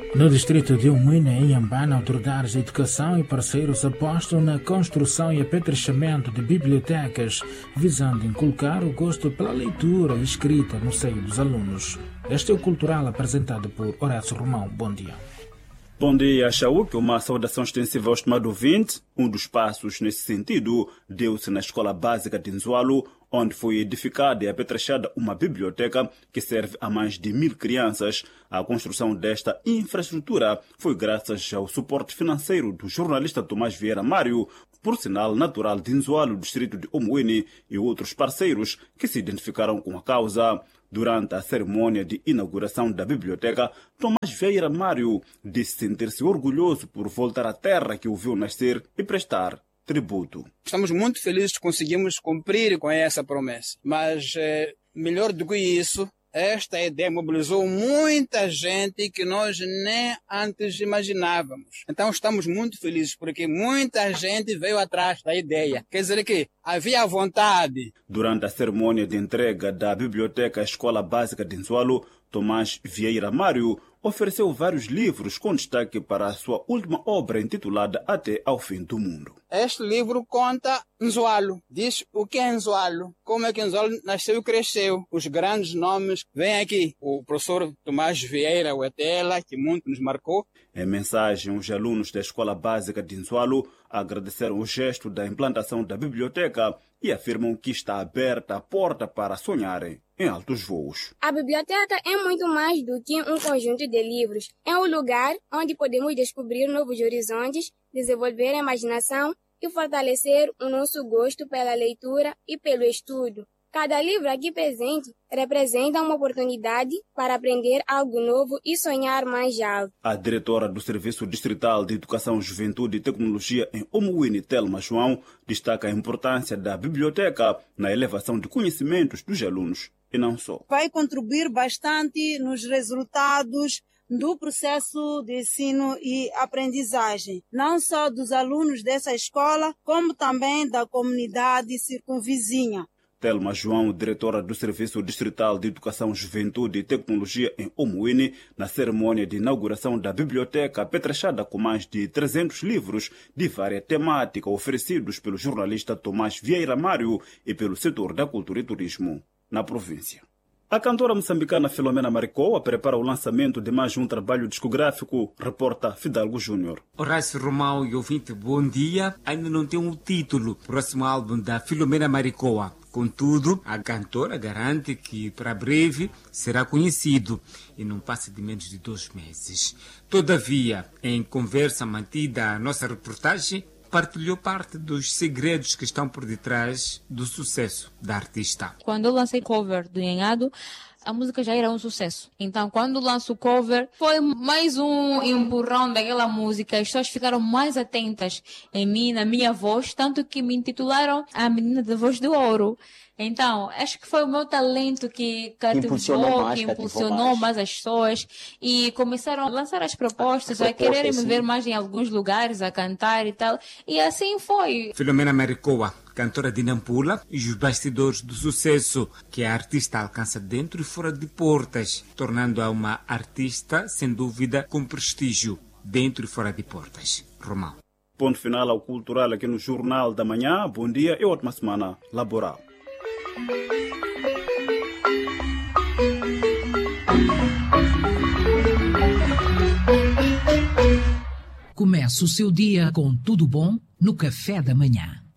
No distrito de Umuina, em Inhambane, autoridades de educação e parceiros apostam na construção e apetrechamento de bibliotecas, visando inculcar o gosto pela leitura e escrita no seio dos alunos. Este é o Cultural apresentado por Horácio Romão. Bom dia. Bom dia, Chauk. Uma saudação extensiva ao estimado ouvinte. Um dos passos nesse sentido deu-se na Escola Básica de Nzualo, onde foi edificada e apetrechada uma biblioteca que serve a mais de 1000 crianças. A construção desta infraestrutura foi graças ao suporte financeiro do jornalista Tomás Vieira Mário, por sinal natural de Nzualo, distrito de Omuene, e outros parceiros que se identificaram com a causa. Durante a cerimônia de inauguração da biblioteca, Tomás Vieira Mário disse sentir-se orgulhoso por voltar à terra que o viu nascer e prestar tributo. Estamos muito felizes que conseguimos cumprir com essa promessa. Mas, melhor do que isso, esta ideia mobilizou muita gente que nós nem antes imaginávamos. Então estamos muito felizes porque muita gente veio atrás da ideia. Quer dizer que havia vontade. Durante a cerimônia de entrega da biblioteca Escola Básica de Nzualo, Tomás Vieira Mário ofereceu vários livros com destaque para a sua última obra intitulada Até ao Fim do Mundo. Este livro conta Nzualo. Diz o que é Nzualo, como é que Nzualo nasceu e cresceu. Os grandes nomes vêm aqui. O professor Tomás Vieira Huetela, que muito nos marcou. Em mensagem, os alunos da Escola Básica de Nzualo agradeceram o gesto da implantação da biblioteca e afirmam que está aberta a porta para sonharem em altos voos. A biblioteca é muito mais do que um conjunto de livros. É um lugar onde podemos descobrir novos horizontes, desenvolver a imaginação e fortalecer o nosso gosto pela leitura e pelo estudo. Cada livro aqui presente representa uma oportunidade para aprender algo novo e sonhar mais alto. A diretora do Serviço Distrital de Educação, Juventude e Tecnologia em Omuene, Telma João, destaca a importância da biblioteca na elevação de conhecimentos dos alunos e não só. Vai contribuir bastante nos resultados do processo de ensino e aprendizagem, não só dos alunos dessa escola, como também da comunidade circunvizinha. Telma João, diretora do Serviço Distrital de Educação, Juventude e Tecnologia em Omuene, na cerimônia de inauguração da biblioteca apetrechada com mais de 300 livros de várias temáticas oferecidos pelo jornalista Tomás Vieira Mário e pelo setor da cultura e turismo na província. A cantora moçambicana Filomena Maricoa prepara o lançamento de mais um trabalho discográfico, reporta Fidalgo Júnior. Horácio Romão e ouvinte, bom dia. Ainda não tem um título, próximo álbum da Filomena Maricoa. Contudo, a cantora garante que para breve será conhecido e não passa de menos de 2 meses. Todavia, em conversa mantida a nossa reportagem, partilhou parte dos segredos que estão por detrás do sucesso da artista. Quando eu lancei cover do Nhanhado, a música já era um sucesso. Então, quando lanço o cover, foi mais um empurrão daquela música. As pessoas ficaram mais atentas em mim, na minha voz, tanto que me intitularam a menina da voz de ouro. Então, acho que foi o meu talento que cativou, que impulsionou mais as pessoas e começaram a lançar as propostas, a quererem me ver mais em alguns lugares, a cantar e tal. E assim foi. Filomena Maricoa, cantora de Nampula, e os bastidores do sucesso que a artista alcança dentro e fora de portas, tornando-a uma artista, sem dúvida, com prestígio dentro e fora de portas. Romão. Ponto final ao Cultural aqui no Jornal da Manhã. Bom dia e ótima semana laboral. Comece o seu dia com tudo bom no café da manhã.